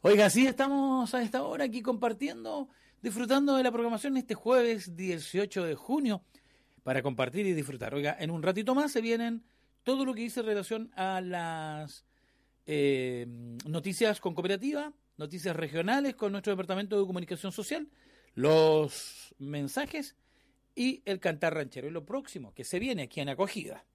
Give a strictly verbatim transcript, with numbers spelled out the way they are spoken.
Oiga, sí, estamos a esta hora aquí compartiendo, disfrutando de la programación este jueves dieciocho de junio para compartir y disfrutar. Oiga, en un ratito más se vienen todo lo que dice en relación a las eh, noticias con cooperativa, noticias regionales con nuestro Departamento de Comunicación Social, los mensajes y el cantar ranchero. Y lo próximo que se viene aquí en Acogida.